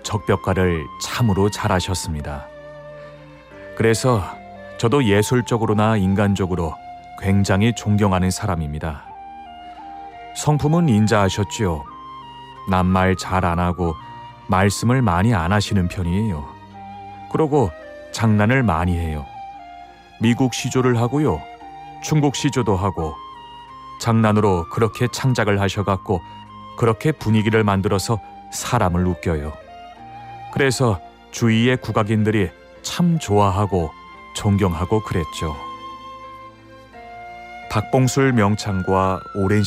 적벽가를 참으로 잘하셨습니다. 그래서 저도 예술적으로나 인간적으로 굉장히 존경하는 사람입니다. 성품은 인자하셨지요. 낱말 잘 안 하고 말씀을 많이 안 하시는 편이에요. 그러고 장난을 많이 해요. 미국 시조를 하고요. 중국 시조도 하고 장난으로 그렇게 창작을 하셔갖고 그렇게 분위기를 만들어서 사람을 웃겨요. 그래서 주위의 국악인들이 참 좋아하고 존경하고 그랬죠. 박봉술 명창과 오랜